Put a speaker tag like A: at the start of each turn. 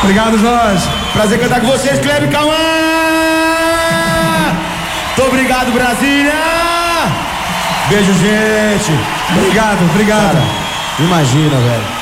A: Obrigado, Jorge.
B: Prazer cantar com vocês, Kleber Cauã. Muito obrigado, Brasília. Beijo, gente.
A: Obrigado.
B: Cara, imagina, velho.